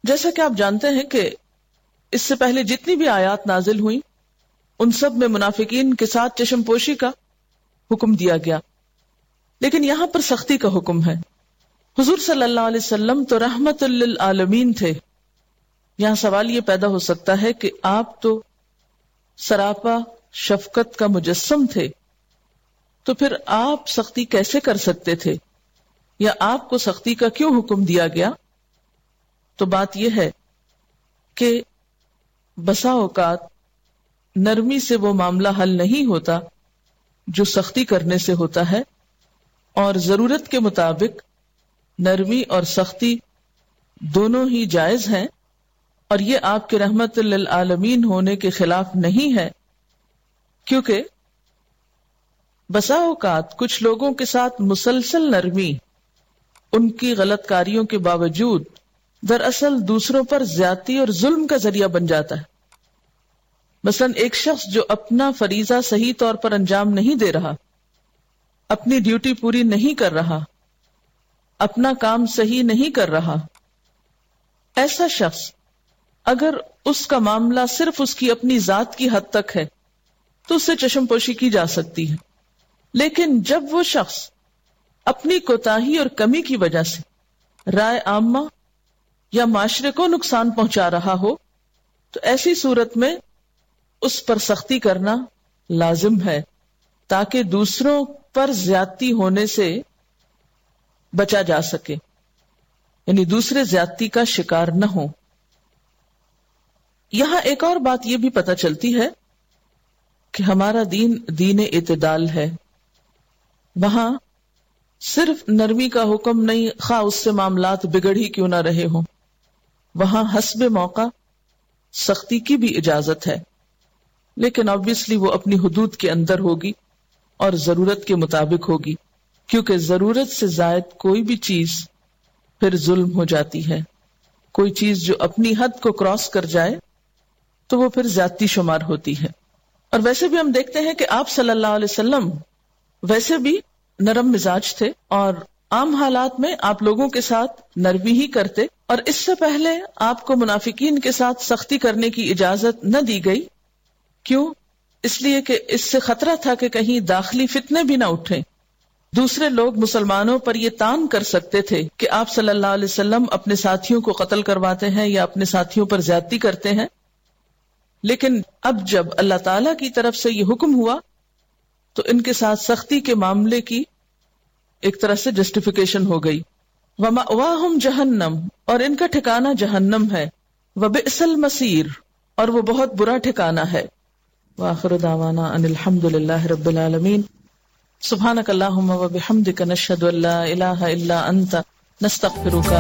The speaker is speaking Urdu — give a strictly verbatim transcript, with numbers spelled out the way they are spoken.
جیسا کہ آپ جانتے ہیں کہ اس سے پہلے جتنی بھی آیات نازل ہوئی ان سب میں منافقین کے ساتھ چشم پوشی کا حکم دیا گیا، لیکن یہاں پر سختی کا حکم ہے۔ حضور صلی اللہ علیہ وسلم تو رحمت للعالمین تھے، یہاں سوال یہ پیدا ہو سکتا ہے کہ آپ تو سراپا شفقت کا مجسم تھے، تو پھر آپ سختی کیسے کر سکتے تھے، یا آپ کو سختی کا کیوں حکم دیا گیا؟ تو بات یہ ہے کہ بسا اوقات نرمی سے وہ معاملہ حل نہیں ہوتا جو سختی کرنے سے ہوتا ہے، اور ضرورت کے مطابق نرمی اور سختی دونوں ہی جائز ہیں، اور یہ آپ کے رحمت للعالمین ہونے کے خلاف نہیں ہے، کیونکہ بسا اوقات کچھ لوگوں کے ساتھ مسلسل نرمی ان کی غلط کاریوں کے باوجود دراصل دوسروں پر زیادتی اور ظلم کا ذریعہ بن جاتا ہے۔ مثلا ایک شخص جو اپنا فریضہ صحیح طور پر انجام نہیں دے رہا، اپنی ڈیوٹی پوری نہیں کر رہا، اپنا کام صحیح نہیں کر رہا، ایسا شخص اگر اس کا معاملہ صرف اس کی اپنی ذات کی حد تک ہے تو اس سے چشم پوشی کی جا سکتی ہے، لیکن جب وہ شخص اپنی کوتاہی اور کمی کی وجہ سے رائے عامہ یا معاشرے کو نقصان پہنچا رہا ہو تو ایسی صورت میں اس پر سختی کرنا لازم ہے، تاکہ دوسروں پر زیادتی ہونے سے بچا جا سکے، یعنی دوسرے زیادتی کا شکار نہ ہو۔ یہاں ایک اور بات یہ بھی پتہ چلتی ہے کہ ہمارا دین دین اعتدال ہے، وہاں صرف نرمی کا حکم نہیں، خواہ اس سے معاملات بگڑ ہی کیوں نہ رہے ہوں، وہاں حسب موقع سختی کی بھی اجازت ہے، لیکن obviously وہ اپنی حدود کے اندر ہوگی اور ضرورت کے مطابق ہوگی، کیونکہ ضرورت سے زائد کوئی بھی چیز پھر ظلم ہو جاتی ہے۔ کوئی چیز جو اپنی حد کو کراس کر جائے تو وہ پھر زیادتی شمار ہوتی ہے۔ اور ویسے بھی ہم دیکھتے ہیں کہ آپ صلی اللہ علیہ وسلم ویسے بھی نرم مزاج تھے، اور عام حالات میں آپ لوگوں کے ساتھ نرمی ہی کرتے، اور اس سے پہلے آپ کو منافقین کے ساتھ سختی کرنے کی اجازت نہ دی گئی۔ کیوں؟ اس لیے کہ اس سے خطرہ تھا کہ کہیں داخلی فتنے بھی نہ اٹھیں، دوسرے لوگ مسلمانوں پر یہ تان کر سکتے تھے کہ آپ صلی اللہ علیہ وسلم اپنے ساتھیوں کو قتل کرواتے ہیں یا اپنے ساتھیوں پر زیادتی کرتے ہیں۔ لیکن اب جب اللہ تعالیٰ کی طرف سے یہ حکم ہوا تو ان کے ساتھ سختی کے معاملے کی ایک طرح سے جسٹیفیکیشن ہو گئی۔ وَمَأْوَاهُمْ جَهَنَّمْ، اور ان کا ٹھکانہ جہنم ہے، وَبِئْسَ الْمَصِيرُ، اور وہ بہت برا ٹھکانہ ہے۔ وآخر دعوانا ان الحمد للہ رب العالمین۔ سبحانک اللہم وبحمدک، نشہد ان لا الہ الا انت، نستغفرک